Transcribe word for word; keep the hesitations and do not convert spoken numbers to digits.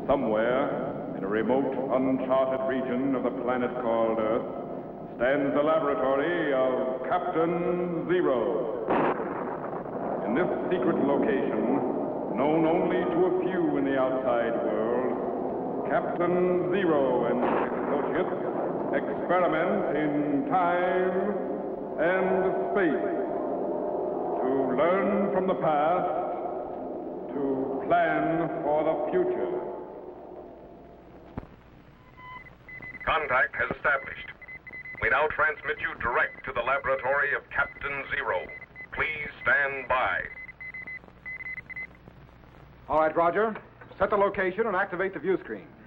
Somewhere in a remote, uncharted region of the planet called Earth stands the laboratory of Captain Zero. In this secret location, known only to a few in the outside world, Captain Zero and his associates experiment in time and space to learn from the past, to plan for the future. Contact has established. We now transmit you direct to the laboratory of Captain Zero. Please stand by. All right, Roger. Set the location and activate the view screen.